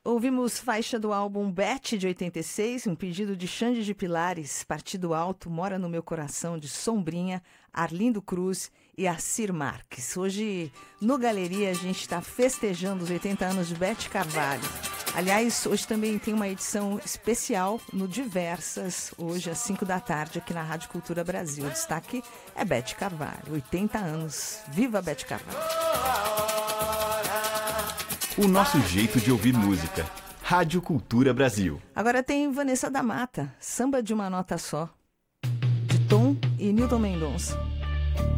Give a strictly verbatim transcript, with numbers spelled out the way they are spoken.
Ouvimos faixa do álbum Beth, de oitenta e seis, um pedido de Xande de Pilares, Partido Alto, Mora no Meu Coração, de Sombrinha, Arlindo Cruz e Assir Marques. Hoje, no Galeria, a gente está festejando os oitenta anos de Beth Carvalho. Aliás, hoje também tem uma edição especial no Diversas, hoje às cinco da tarde, aqui na Rádio Cultura Brasil. O destaque é Beth Carvalho, oitenta anos. Viva Beth Carvalho! O nosso jeito de ouvir música. Rádio Cultura Brasil. Agora tem Vanessa da Mata, Samba de uma Nota Só, de Tom e Nilton Mendonça.